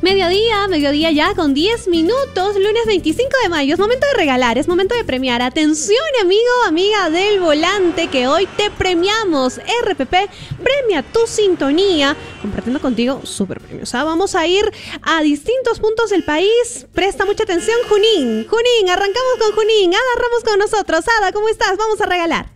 Mediodía ya con 10 minutos, lunes 25 de mayo. Es momento de regalar, es momento de premiar. Atención, amigo, amiga del volante, que hoy te premiamos. RPP premia tu sintonía, compartiendo contigo super premios. Vamos a ir a distintos puntos del país. Presta mucha atención, Junín. Junín, arrancamos con Junín. Ada Ramos con nosotros. Ada, ¿cómo estás? Vamos a regalar.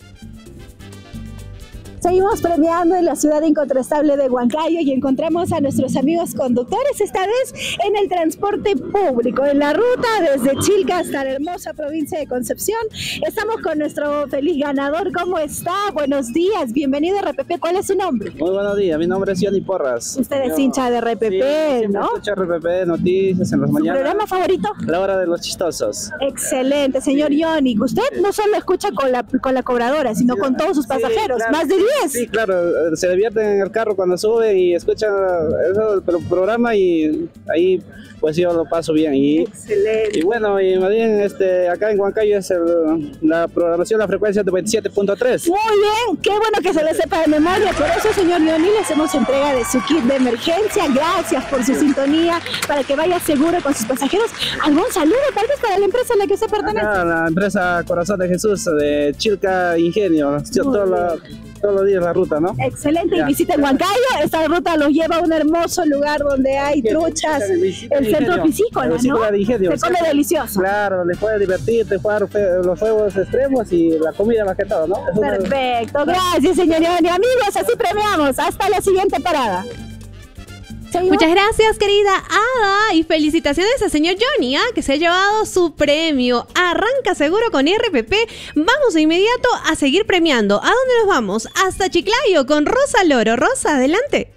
Seguimos premiando en la ciudad incontrastable de Huancayo y encontramos a nuestros amigos conductores, esta vez en el transporte público, en la ruta desde Chilca hasta la hermosa provincia de Concepción. Estamos con nuestro feliz ganador. ¿Cómo está? Buenos días, bienvenido a RPP. ¿Cuál es su nombre? Muy buenos días, mi nombre es Johnny Porras. Usted es hincha de RPP, sí, ¿no? Escucha RPP, noticias en las mañanas. ¿Su programa favorito? La hora de los chistosos. Excelente, señor Johnny. Usted no solo escucha con la cobradora, sino con todos sus pasajeros, claro. Más de 10. Sí, claro, se divierten en el carro cuando suben y escuchan el programa y ahí pues yo lo paso bien. Excelente. Y bueno, y más bien acá en Huancayo es la programación, la frecuencia de 27.3. Muy bien, qué bueno que se le sepa de memoria. Por eso, señor Leoní, le hacemos entrega de su kit de emergencia. Gracias por su sintonía, para que vaya seguro con sus pasajeros. ¿Algún saludo tal vez para la empresa a la que usted pertenece? Acá, la empresa Corazón de Jesús de Chilca Ingenio. Todos los días la ruta, ¿no? Excelente, Ya. Y visiten Huancayo. Esta ruta los lleva a un hermoso lugar donde hay truchas, el centro piscícola, ¿no? Se come delicioso. Claro, le puedes divertirte, jugar los juegos extremos y la comida más que todo, ¿no? Perfecto, gracias, señor Leoní. Amigos, así premiamos. Hasta la siguiente parada. ¿Seguimos? Muchas gracias, querida Ada, y felicitaciones al señor Johnny, que se ha llevado su premio. Arranca seguro con RPP. Vamos de inmediato a seguir premiando. ¿A dónde nos vamos? Hasta Chiclayo con Rosa Loro. Rosa, adelante.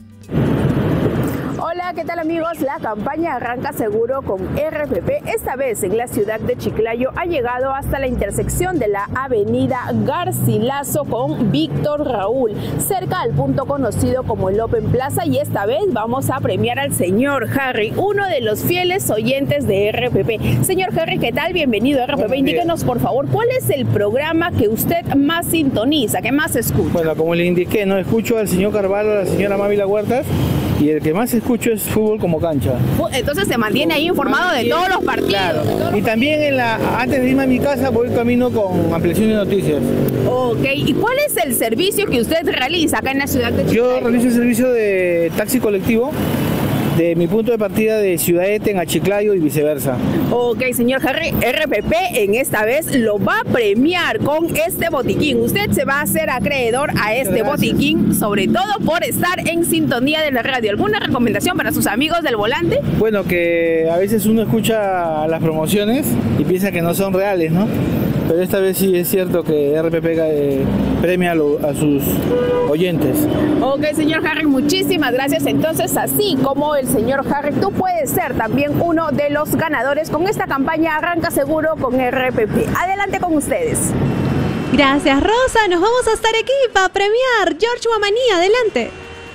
Hola, ¿qué tal, amigos? La campaña Arranca Seguro con RPP, esta vez en la ciudad de Chiclayo, ha llegado hasta la intersección de la avenida Garcilaso con Víctor Raúl, cerca al punto conocido como el Open Plaza, y esta vez vamos a premiar al señor Harry, uno de los fieles oyentes de RPP. Señor Harry, ¿qué tal? Bienvenido a RPP. Indíquenos, por favor, ¿cuál es el programa que usted más sintoniza, que más escucha? Bueno, como le indiqué, no escucho al señor Carvalho, a la señora Mávila Huertas, y el que más escucho es Fútbol como Cancha. Entonces se mantiene ahí informado de todos los partidos. Claro. Y también antes de irme a mi casa voy camino con ampliación de noticias. Ok, ¿y cuál es el servicio que usted realiza acá en la ciudad de Chiclayo? Yo realizo el servicio de taxi colectivo de mi punto de partida de Ciudad Eten a Chiclayo y viceversa. Ok, señor Harry, RPP en esta vez lo va a premiar con este botiquín. Usted se va a hacer acreedor a este botiquín, sobre todo por estar en sintonía de la radio. ¿Alguna recomendación para sus amigos del volante? Bueno, que a veces uno escucha las promociones y piensa que no son reales, ¿no? Pero esta vez sí es cierto que RPP premia a sus oyentes. Ok, señor Harry, muchísimas gracias. Entonces, así como el señor Harry, tú puedes ser también uno de los ganadores con esta campaña Arranca Seguro con RPP. Adelante con ustedes. Gracias, Rosa. Nos vamos hasta Arequipa a premiar. George Guamaní, adelante.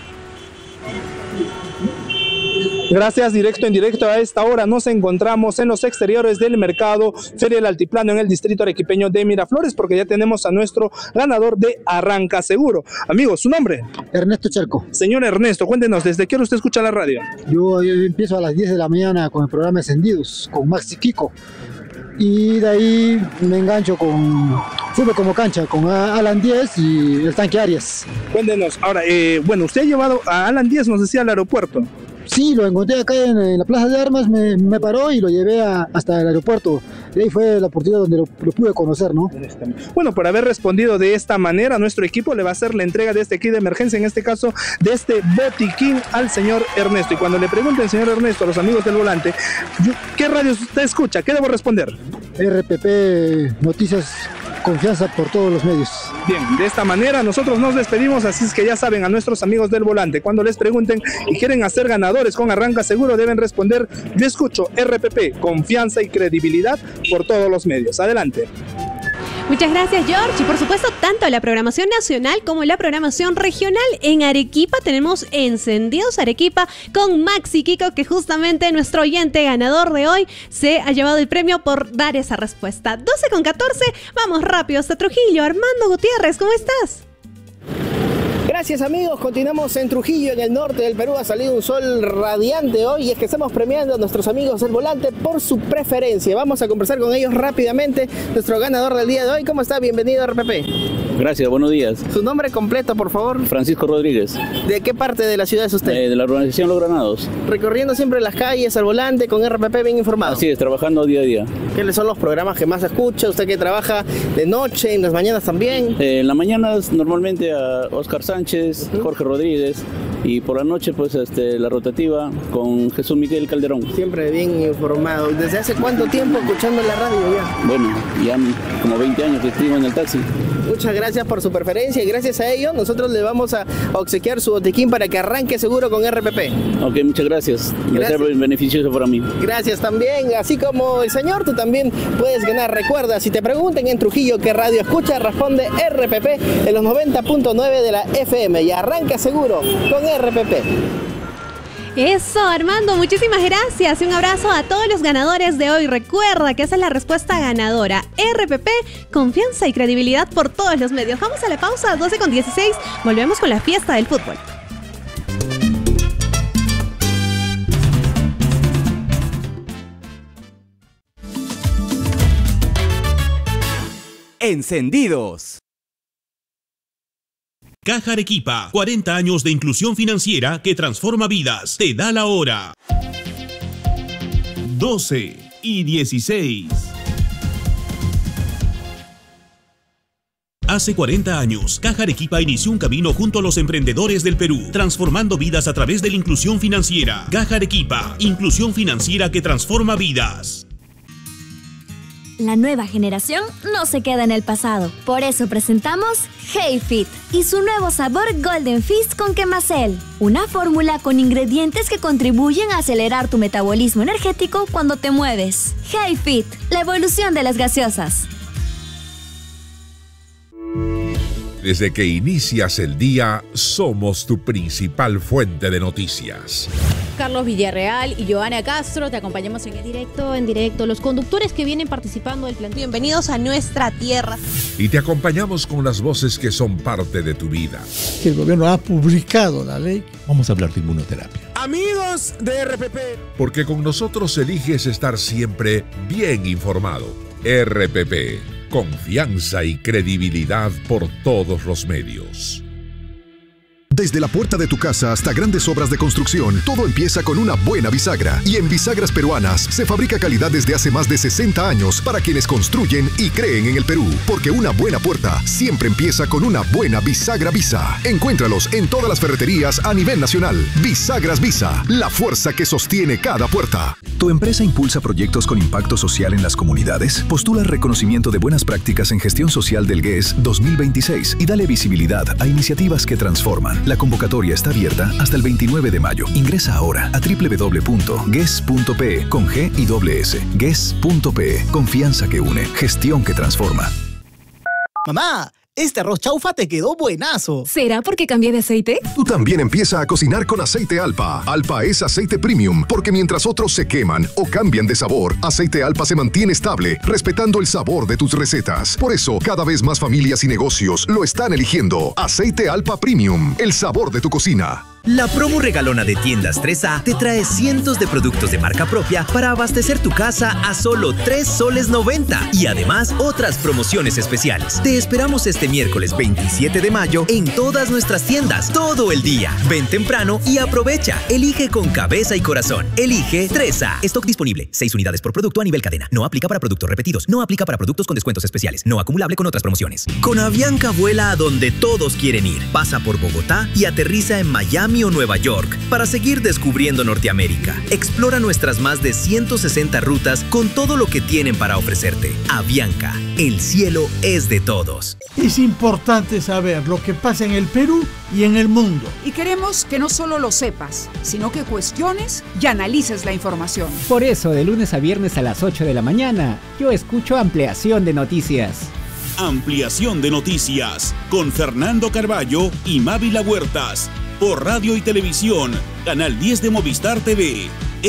Gracias, directo en directo. A esta hora nos encontramos en los exteriores del mercado Feria del Altiplano en el distrito arequipeño de Miraflores, porque ya tenemos a nuestro ganador de Arranca Seguro. Amigo, ¿su nombre? Ernesto Chalco. Señor Ernesto, cuéntenos, ¿desde qué hora usted escucha la radio? Yo empiezo a las 10 de la mañana con el programa Encendidos, con Maxi Kiko. Y de ahí me engancho con Fútbol como Cancha, con Alan Díez y el Tanque Arias. Cuéntenos, ahora, bueno, usted ha llevado a Alan Díez, nos decía, al aeropuerto. Sí, lo encontré acá en la Plaza de Armas, me paró y lo llevé hasta el aeropuerto. Y ahí fue la oportunidad donde lo pude conocer, ¿no? Bueno, por haber respondido de esta manera, nuestro equipo le va a hacer la entrega de este kit de emergencia, en este caso, de este botiquín al señor Ernesto. Y cuando le pregunten, señor Ernesto, a los amigos del volante, ¿qué radio usted escucha? ¿Qué debo responder? RPP Noticias, confianza por todos los medios. Bien, de esta manera nosotros nos despedimos, así es que ya saben, a nuestros amigos del volante, cuando les pregunten y quieren hacer ganadores con Arranca Seguro, deben responder: yo escucho RPP, confianza y credibilidad por todos los medios. Adelante. Muchas gracias, George. Y por supuesto, tanto la programación nacional como la programación regional. En Arequipa tenemos Encendidos Arequipa con Maxi Kiko, que justamente nuestro oyente ganador de hoy se ha llevado el premio por dar esa respuesta. 12:14, vamos rápido hasta Trujillo. Armando Gutiérrez, ¿cómo estás? Gracias amigos, continuamos en Trujillo, en el norte del Perú. Ha salido un sol radiante hoy y es que estamos premiando a nuestros amigos del volante por su preferencia. Vamos a conversar con ellos rápidamente. Nuestro ganador del día de hoy, ¿cómo está? Bienvenido a RPP. Gracias, buenos días. Su nombre completo, por favor. Francisco Rodríguez. ¿De qué parte de la ciudad es usted? De la urbanización Los Granados. Recorriendo siempre las calles al volante con RPP bien informado. Así es, trabajando día a día. ¿Qué son los programas que más escucha? ¿Usted que trabaja de noche, en las mañanas también? En las mañanas normalmente a Oscar Sánchez, Jorge Rodríguez, y por la noche pues la rotativa con Jesús Miguel Calderón. Siempre bien informado. ¿Desde hace cuánto tiempo escuchando la radio ya? Bueno, ya como 20 años que escribo en el taxi. Muchas gracias por su preferencia y gracias a ello nosotros le vamos a obsequiar su botiquín para que arranque seguro con RPP. Ok, muchas gracias. Va a ser beneficioso para mí. Gracias también, así como el señor, tú también puedes ganar. Recuerda, si te preguntan en Trujillo qué radio escucha, responde RPP en los 90.9 de la FM y arranca seguro con RPP. Eso, Armando, muchísimas gracias y un abrazo a todos los ganadores de hoy. Recuerda que esa es la respuesta ganadora. RPP, confianza y credibilidad por todos los medios. Vamos a la pausa, 12:16. Volvemos con la fiesta del fútbol. Encendidos. Caja Arequipa, 40 años de inclusión financiera que transforma vidas. Te da la hora. 12:16. Hace 40 años, Caja Arequipa inició un camino junto a los emprendedores del Perú, transformando vidas a través de la inclusión financiera. Caja Arequipa, inclusión financiera que transforma vidas. La nueva generación no se queda en el pasado. Por eso presentamos Hey Fit y su nuevo sabor Golden Fizz con Quemacel. Una fórmula con ingredientes que contribuyen a acelerar tu metabolismo energético cuando te mueves. Hey Fit, la evolución de las gaseosas. Desde que inicias el día, somos tu principal fuente de noticias. Carlos Villarreal y Joana Castro, te acompañamos en directo, los conductores que vienen participando del plan. Bienvenidos a nuestra tierra. Y te acompañamos con las voces que son parte de tu vida. El gobierno ha publicado la ley. Vamos a hablar de inmunoterapia. Amigos de RPP. Porque con nosotros eliges estar siempre bien informado. RPP, confianza y credibilidad por todos los medios. Desde la puerta de tu casa hasta grandes obras de construcción, todo empieza con una buena bisagra. Y en Bisagras Peruanas se fabrica calidad desde hace más de 60 años para quienes construyen y creen en el Perú. Porque una buena puerta siempre empieza con una buena bisagra Visa. Encuéntralos en todas las ferreterías a nivel nacional. Bisagras Visa, la fuerza que sostiene cada puerta. ¿Tu empresa impulsa proyectos con impacto social en las comunidades? Postula el reconocimiento de buenas prácticas en gestión social del GES 2026 y dale visibilidad a iniciativas que transforman. La convocatoria está abierta hasta el 29 de mayo. Ingresa ahora a www.ges.pe con G y doble S. GES.pe. Confianza que une. Gestión que transforma. Mamá, este arroz chaufa te quedó buenazo. ¿Será porque cambié de aceite? Tú también empieza a cocinar con aceite Alpa. Alpa es aceite premium, porque mientras otros se queman o cambian de sabor, aceite Alpa se mantiene estable, respetando el sabor de tus recetas. Por eso, cada vez más familias y negocios lo están eligiendo. Aceite Alpa Premium, el sabor de tu cocina. La promo regalona de Tiendas 3A te trae cientos de productos de marca propia para abastecer tu casa a solo 3 soles 90 y además otras promociones especiales. Te esperamos este miércoles 27 de mayo en todas nuestras tiendas, todo el día. Ven temprano y aprovecha. Elige con cabeza y corazón. Elige 3A. Stock disponible. 6 unidades por producto a nivel cadena. No aplica para productos repetidos. No aplica para productos con descuentos especiales. No acumulable con otras promociones. Con Avianca vuela a donde todos quieren ir. Pasa por Bogotá y aterriza en Miami o Nueva York para seguir descubriendo Norteamérica. Explora nuestras más de 160 rutas con todo lo que tienen para ofrecerte. Avianca, el cielo es de todos. Es importante saber lo que pasa en el Perú y en el mundo. Y queremos que no solo lo sepas, sino que cuestiones y analices la información. Por eso, de lunes a viernes a las 8 de la mañana, yo escucho Ampliación de Noticias. Ampliación de Noticias con Fernando Carballo y Mávila Huertas. Por radio y televisión, Canal 10 de Movistar TV.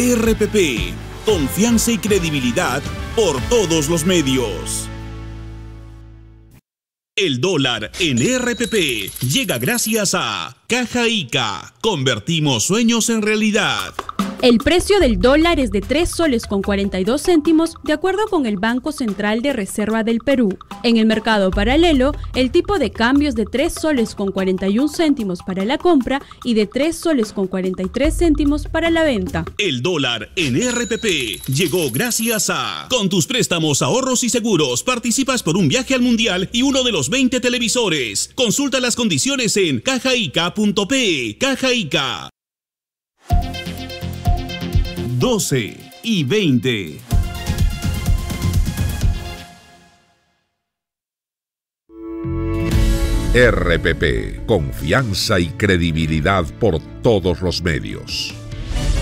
RPP, confianza y credibilidad por todos los medios. El dólar en RPP llega gracias a Caja Ica. Convertimos sueños en realidad. El precio del dólar es de 3 soles con 42 céntimos de acuerdo con el Banco Central de Reserva del Perú. En el mercado paralelo, el tipo de cambio es de 3 soles con 41 céntimos para la compra y de 3 soles con 43 céntimos para la venta. El dólar en RPP llegó gracias a... Con tus préstamos, ahorros y seguros, participas por un viaje al Mundial y uno de los 20 televisores. Consulta las condiciones en cajaica.pe. Caja Ica. 12:20. RPP, confianza y credibilidad por todos los medios.